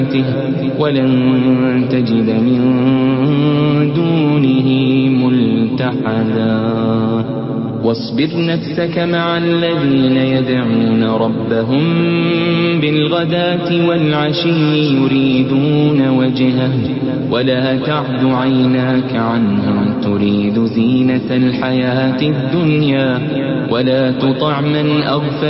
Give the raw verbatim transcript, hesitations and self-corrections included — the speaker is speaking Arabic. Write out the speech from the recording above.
ولن تجد من دونه ملتحدا واصبر نفسك مع الذين يدعون ربهم بالغداة والعشي يريدون وجهه ولا تعد عيناك عنهم تريد زينة الحياة الدنيا ولا تطع من أغفل